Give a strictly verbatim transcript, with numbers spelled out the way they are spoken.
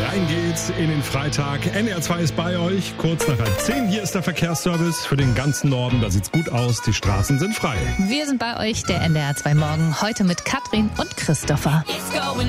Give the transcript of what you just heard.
Rein geht's in den Freitag. N D R zwei ist bei euch. Kurz nach halb zehn. Hier ist der Verkehrsservice für den ganzen Norden. Da sieht's gut aus. Die Straßen sind frei. Wir sind bei euch, der N D R zwei Morgen. Heute mit Katrin und Christopher.